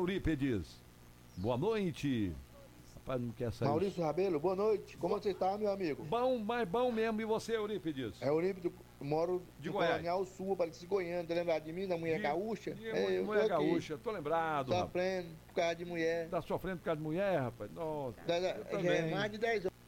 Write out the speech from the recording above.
Eurípides. Boa noite. Rapaz, não quer sair. Maurício Rabelo, boa noite. Como você está, meu amigo? Bom, mas bom mesmo. E você, Eurípides? É Eurípides, moro De no Goiás. Colonial Sul, Aparecida Goiânia. Tá lembrado de mim, da mulher gaúcha? De Eu mulher tô aqui, gaúcha, tô lembrado, rapaz. sofrendo por causa de mulher. Tá sofrendo por causa de mulher, rapaz? Nossa, eu Já é também. mais de 10 anos.